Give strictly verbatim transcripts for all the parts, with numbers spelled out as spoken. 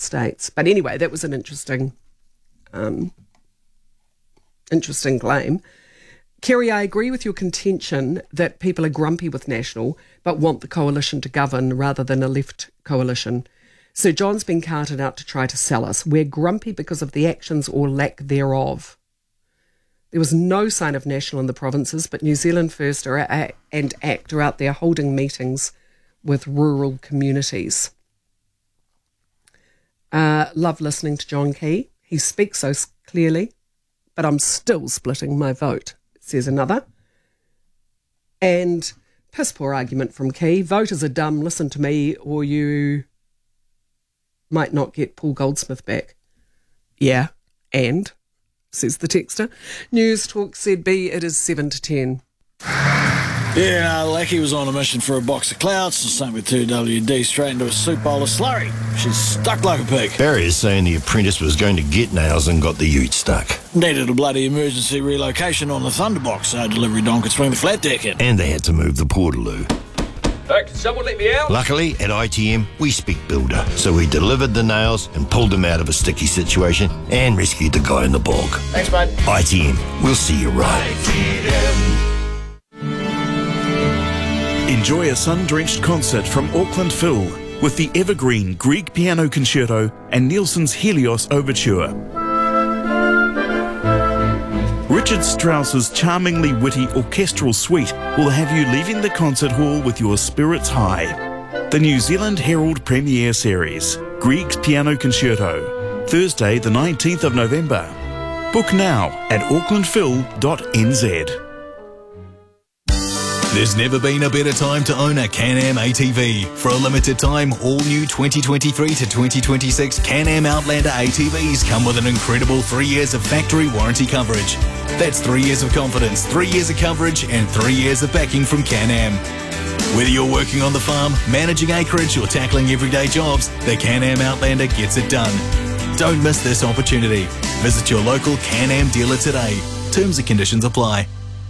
States. But anyway, that was an interesting, um, interesting claim. Kerry, I agree with your contention that people are grumpy with National but want the coalition to govern rather than a left coalition. Sir John's been carted out to try to sell us. We're grumpy because of the actions or lack thereof. There was no sign of National in the provinces, but New Zealand First are, uh, and ACT are out there holding meetings with rural communities. Uh, love listening to John Key. He speaks so clearly, but I'm still splitting my vote, says another. And piss poor argument from Key. Voters are dumb, listen to me, or you might not get Paul Goldsmith back. Yeah, and, says the texter. News Talk Z B, it is seven to ten. Yeah, Lackey was on a mission for a box of clouds, and same with two W D, straight into a soup bowl of slurry. She's stuck like a pig. Barry is saying the apprentice was going to get nails and got the ute stuck. Needed a bloody emergency relocation on the Thunderbox, so delivery don could swing the flat deck in. And they had to move the portaloo. Uh, can someone let me out? Luckily, at I T M, we speak builder, so we delivered the nails and pulled them out of a sticky situation and rescued the guy in the bog. Thanks, mate. I T M, we'll see you right. I T M. Enjoy a sun-drenched concert from Auckland Phil with the evergreen Grieg Piano Concerto and Nielsen's Helios Overture. Richard Strauss's charmingly witty orchestral suite will have you leaving the concert hall with your spirits high. The New Zealand Herald Premiere Series, Grieg's Piano Concerto, Thursday the nineteenth of November. Book now at auckland phil dot n z. There's never been a better time to own a Can-Am A T V. For a limited time, all new twenty twenty-three to twenty twenty-six Can-Am Outlander A T Vs come with an incredible three years of factory warranty coverage. That's three years of confidence, three years of coverage, and three years of backing from Can-Am. Whether you're working on the farm, managing acreage, or tackling everyday jobs, the Can-Am Outlander gets it done. Don't miss this opportunity. Visit your local Can-Am dealer today. Terms and conditions apply.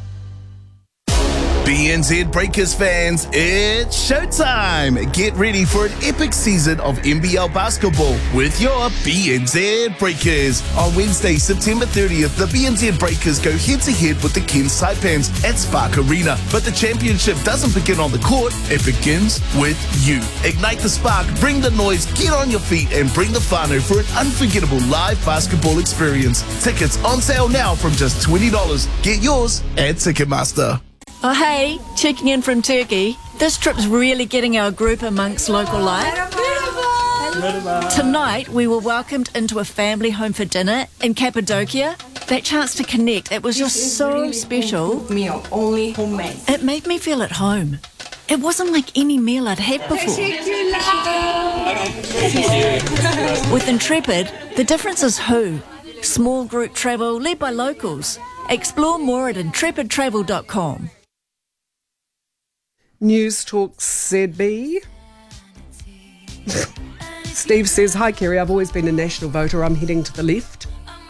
B N Z Breakers fans, it's showtime! Get ready for an epic season of N B L basketball with your B N Z Breakers. On Wednesday, September thirtieth, the B N Z Breakers go head-to-head with the Cairns Taipans at Spark Arena. But the championship doesn't begin on the court, it begins with you. Ignite the spark, bring the noise, get on your feet, and bring the whānau for an unforgettable live basketball experience. Tickets on sale now from just twenty dollars. Get yours at Ticketmaster. Oh hey, checking in from Turkey. This trip's really getting our group amongst local life. Tonight we were welcomed into a family home for dinner in Cappadocia. That chance to connect, it was just so special. Meal, only homemade. It made me feel at home. It wasn't like any meal I'd had before. With Intrepid, the difference is who. Small group travel led by locals. Explore more at intrepid travel dot com. News Talk Z B. Steve says, hi Kerry, I've always been a National voter. I'm heading to the left.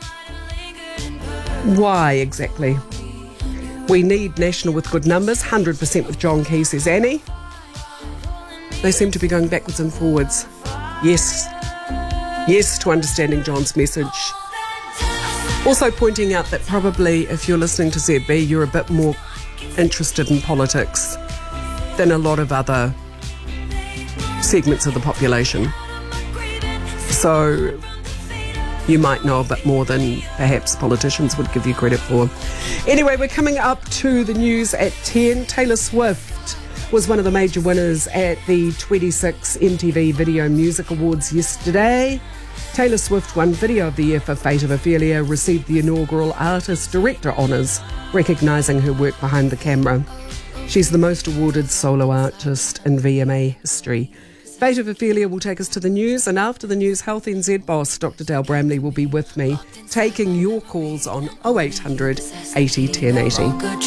Why exactly? We need National with good numbers. one hundred percent with John Key, says Annie. They seem to be going backwards and forwards. Yes. Yes to understanding John's message. Also pointing out that probably if you're listening to Z B, you're a bit more interested in politics than a lot of other segments of the population. So you might know a bit more than perhaps politicians would give you credit for. Anyway, we're coming up to the news at ten. Taylor Swift was one of the major winners at the twenty-six M T V Video Music Awards yesterday. Taylor Swift won Video of the Year for Fate of Ophelia, received the inaugural Artist Director Honours, recognising her work behind the camera. She's the most awarded solo artist in V M A history. Fate of Ophelia will take us to the news, and after the news, Health N Z boss Doctor Dale Bramley will be with me, taking your calls on oh eight hundred eighty ten eighty.